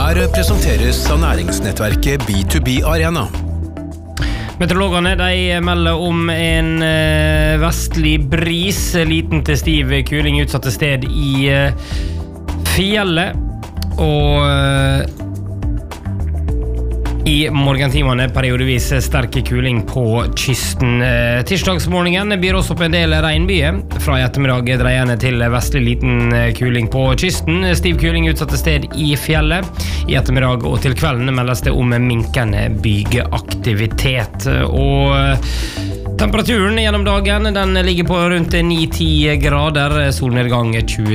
Her presenteres av næringsnettverket B2B Arena. Meteorologene de melder om en vestlig bris, liten til stiv kuling utsatte sted i fjellet, og i morgentimene periodevis sterke kuling på kysten. Tirsdagsmorgenen byr også på en del regnbyer. Fra i ettermiddag dreiende til vestlig liten kuling på kysten. Stiv kuling utsatte sted i fjellet. I ettermiddag og til kvelden meldes det om minkende bygeaktivitet. Og temperaturen gjennom dagen den ligger på rundt 9-10 grader. Solnedgang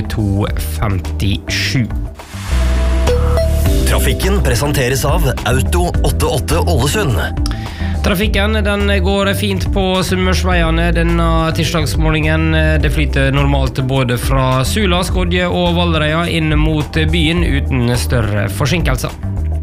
22,57. Trafikken presenteres av Auto 88 Ålesund. Trafikken den går fint på Sunnmørsveiene denne tirsdagsmorgenen. Det flyter normalt både fra Sula, Skodje og Valderøya inn mot byen uten større forsinkelser.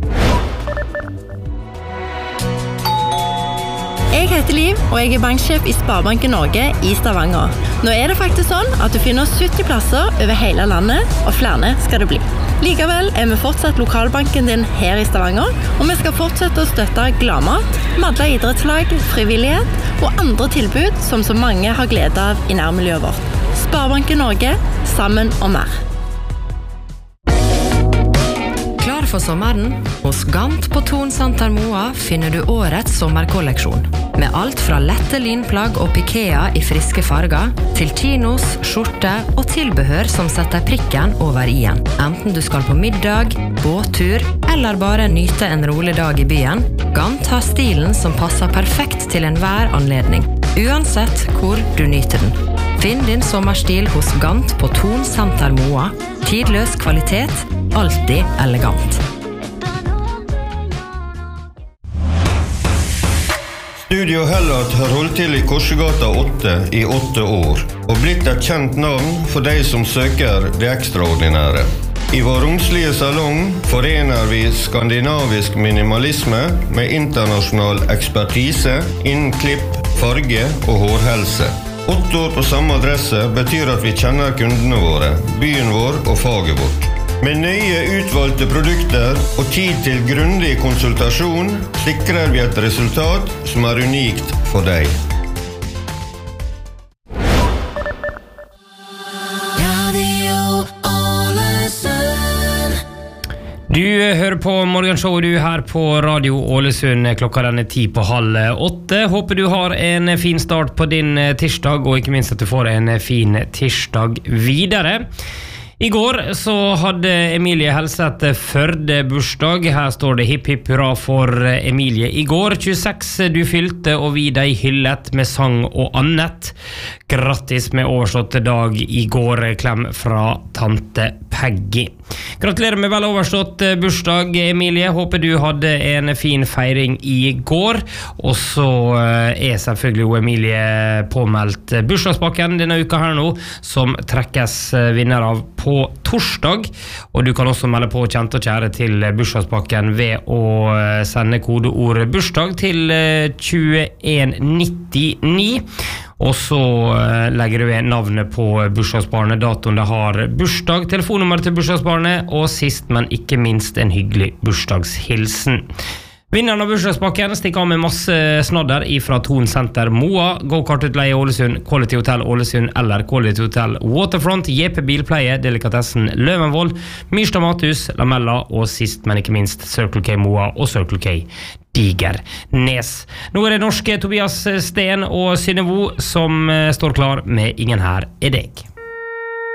Jeg heter Liv, og jeg er banksjef i Sparebanken Norge i Stavanger. Nå er det faktisk sånn at du finner 70 plasser over hele landet, og flere skal det bli. Likevel er vi fortsatt lokalbanken din her i Stavanger, og vi skal fortsette å støtte gladmat, Madla idrettslag, frivillighet og andre tilbud som så mange har glede av i nærmiljøet vårt. Sparebanken Norge, sammen og mer. Klar for sommeren? Hos Gant på Thon Senter Moa finner du årets sommerkolleksjon. Med alt fra lette linplagg og pikea i friske farger, til chinos, skjorte og tilbehør som setter prikken over i-en. Enten du skal på middag, båttur eller bare nyte en rolig dag i byen, Gant har stilen som passer perfekt til enhver anledning, uansett hvor du nyter den. Finn din sommerstil hos Gant på Thon Senter Moa. Tidløs kvalitet, alltid elegant. Studio Hellat har holdt til i Korsegata 8 i 8 år, og blitt et kjent navn for de som søker det ekstraordinære. I vår romslige salong forener vi skandinavisk minimalisme med internasjonal ekspertise innen klipp, farge og hårhelse. 8 år på samme adresse betyr at vi kjenner kundene våre, byen vår og faget vårt. Med nøye utvalgte produkter og tid til grundig konsultasjon sikrer vi et resultat som er unikt for deg. Du hører på morgenshowet du her på Radio Ålesund. Klokka den 7:30. Håper du har en fin start på din tirsdag, og ikke minst at du får en fin tirsdag videre. I går så hadde Emilie Helseth Førde bursdag. Her står det hipp hipp hurra for Emilie. I går 26 du fylte, og vi deg hyllet med sang og annet. Grattis med overstått dag i går. Klem fra tante Peggy. Gratulerer med vel overstått bursdag, Emilie. Håper du hadde en fin feiring i går. Og så er selvfølgelig Emilie påmeldt bursdagspakken denne uka her nå, som trekkes vinner av på torsdag. Og du kan også melde på kjente og kjære til bursdagspakken ved å sende kodeord bursdag til 2199. Og så legger du navnet på bursdagsbarnet, datoen det har bursdag, telefonnummer til bursdagsbarnet, og sist, men ikke minst, en hyggelig bursdagshilsen. Vinneren av bursdagspakken stikker av med masse snadder ifra Thon Senter Moa, Go-kartutleie Ålesund, Quality Hotel Ålesund eller Quality Hotel Waterfront, JP Bilpleie, Delikatessen Løvenvold, Myrstad Mathus, Lamella og sist, men ikke minst, Circle K Moa og Circle K Digernes. Nå er det norske Tobias Sten og Synnøve som står klar med Ingen her er deg.